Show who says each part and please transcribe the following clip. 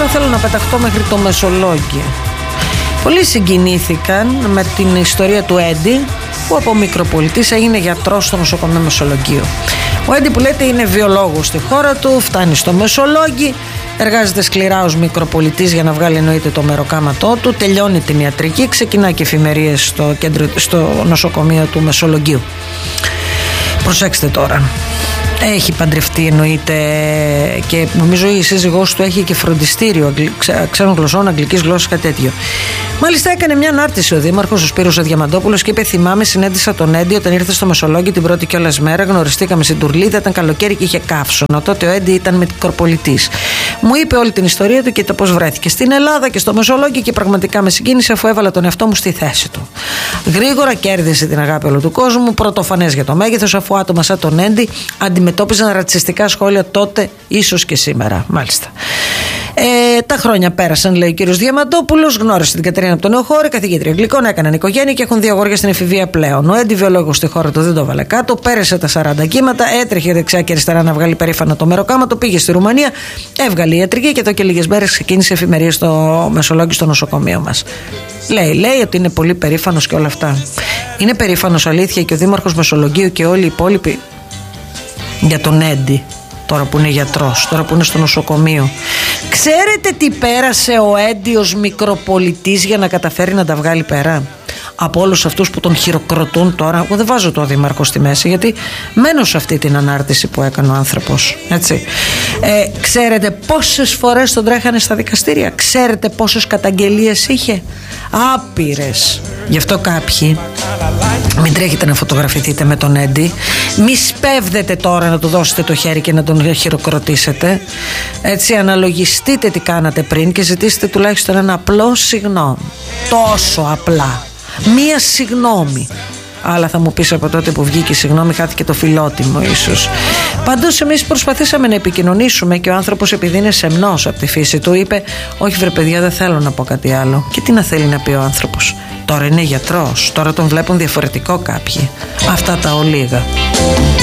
Speaker 1: τώρα θέλω να πεταχτώ μέχρι το Μεσολόγγιο. Πολλοί συγκινήθηκαν με την ιστορία του Έντι, που από μικροπολιτής έγινε γιατρός στο νοσοκομείο Μεσολογγίου. Ο Έντι, που λέτε είναι βιολόγος στη χώρα του, φτάνει στο Μεσολόγγι, εργάζεται σκληρά ως μικροπολιτής για να βγάλει εννοείται το μεροκάματό του, τελειώνει την ιατρική, ξεκινά και εφημερίες στο νοσοκομείο του Μεσολογγίου. Προσέξτε τώρα. Έχει παντρευτεί εννοείται και νομίζω η σύζυγός του έχει και φροντιστήριο ξένων γλωσσών, αγγλικής γλώσσας, κάτι τέτοιο. Μάλιστα έκανε μια ανάρτηση ο Δήμαρχος, ο Σπύρος Διαμαντόπουλος, και είπε: θυμάμαι, συνέντησα τον Έντι όταν ήρθε στο Μεσολόγγι την πρώτη κιόλας μέρα. Γνωριστήκαμε στην Τουρλίδα, ήταν καλοκαίρι και είχε καύσωνο. Τότε ο Έντι ήταν μικροπολιτής. Μου είπε όλη την ιστορία του και το πώς βρέθηκε στην Ελλάδα και στο Μεσολόγγι, και πραγματικά με συγκίνησε αφού έβαλα τον εαυτό μου στη θέση του. Γρήγορα κέρδισε την αγάπη όλου του κόσμου, πρωτοφανές για το μέγεθος, αφού άτομα σαν τον Έντι αντιμετώπιζαν ρατσιστικά σχόλια τότε, ίσως και σήμερα. Μάλιστα. Τα χρόνια πέρασαν, λέει ο κύριος Διαμαντόπουλος. Γνώρισε την Κατερίνα από τον Νεοχώρη, καθηγήτρια Αγγλικών, έκαναν οικογένεια και έχουν 2 αγόρια στην εφηβεία πλέον. Ο Έντι, βιολόγος στη χώρα του, δεν το βάλε κάτω. Πέρασε τα 40 κύματα, έτρεχε δεξιά και αριστερά να βγάλει περήφανο το μεροκάματο. Πήγε στη Ρουμανία, έβγαλε ιατρική και εδώ και λίγες μέρες ξεκίνησε εφημερίες στο Μεσολόγγι, στο νοσοκομείο μας. Λέει ότι είναι πολύ περήφανος και όλα αυτά. Είναι περήφανος αλήθεια και ο Δήμαρχος Μεσολογγίου και όλοι οι υπόλοιποι για τον Έντι, τώρα που είναι γιατρός, τώρα που είναι στο νοσοκομείο. Ξέρετε τι πέρασε ο Έντι ως μικροπολιτής για να καταφέρει να τα βγάλει πέρα? Από όλους αυτούς που τον χειροκροτούν τώρα, εγώ δεν βάζω το Δήμαρχο στη μέση, γιατί μένω σε αυτή την ανάρτηση που έκανε ο άνθρωπος, έτσι. Ξέρετε πόσες φορές τον τρέχανε στα δικαστήρια? Ξέρετε πόσες καταγγελίες είχε? Άπειρες. Γι' αυτό κάποιοι μην τρέχετε να φωτογραφηθείτε με τον Έντι, μη σπέβδετε τώρα να του δώσετε το χέρι και να τον χειροκροτήσετε, έτσι. Αναλογιστείτε τι κάνατε πριν και ζητήστε τουλάχιστον ένα απλό συγγνώμη. Τόσο απλά, μία συγγνώμη. Αλλά θα μου πεις, από τότε που βγήκε η συγγνώμη χάθηκε το φιλότιμο ίσως. Πάντως εμείς προσπαθήσαμε να επικοινωνήσουμε και ο άνθρωπος, επειδή είναι σεμνός από τη φύση του, είπε: όχι βρε παιδιά, δεν θέλω να πω κάτι άλλο. Και τι να θέλει να πει ο άνθρωπος? Τώρα είναι γιατρός, τώρα τον βλέπουν διαφορετικό κάποιοι. Αυτά τα ολίγα.